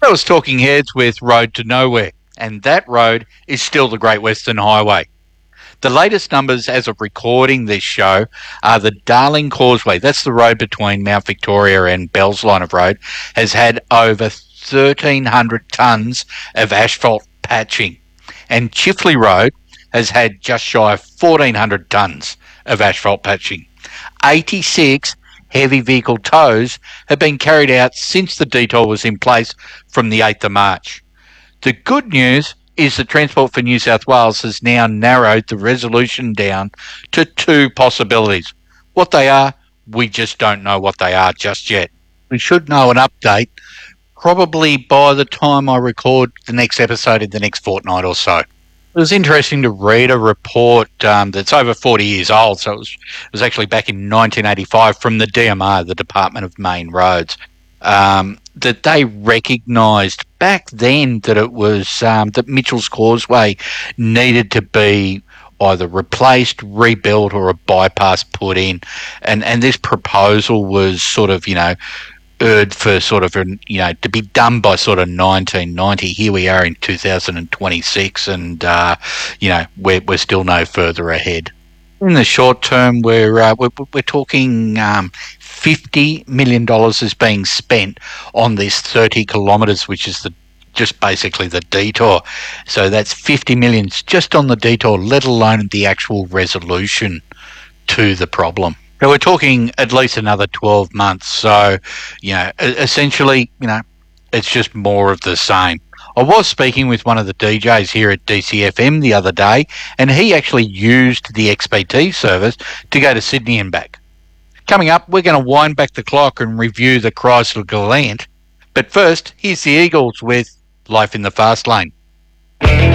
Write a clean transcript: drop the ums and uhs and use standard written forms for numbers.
That was Talking Heads with Road to Nowhere, and that road is still the Great Western Highway. The latest numbers as of recording this show are the Darling Causeway, that's the road between Mount Victoria and Bell's Line of Road, has had over 1,300 tonnes of asphalt patching. And Chifley Road has had just shy of 1,400 tonnes of asphalt patching. 86 heavy vehicle tows have been carried out since the detour was in place from the 8th of March. The good news is that Transport for New South Wales has now narrowed the resolution down to two possibilities. What they are, we just don't know what they are just yet. We should know an update probably by the time I record the next episode in the next fortnight or so. It was interesting to read a report that's over 40 years old, so it was actually back in 1985 from the DMR, the Department of Main Roads, that they recognised back then that it was that Mitchell's Causeway needed to be either replaced, rebuilt, or a bypass put in, and this proposal was sort of, urged for sort of, to be done by sort of 1990. Here we are in 2026, and we're still no further ahead. In the short term, we're talking $50 million is being spent on this 30 kilometres, which is just basically the detour. So that's 50 million just on the detour, let alone the actual resolution to the problem. So we're talking at least another 12 months. So, essentially, it's just more of the same. I was speaking with one of the DJs here at DCFM the other day, and he actually used the XPT service to go to Sydney and back. Coming up, we're going to wind back the clock and review the Chrysler Galant. But first, here's the Eagles with Life in the Fast Lane.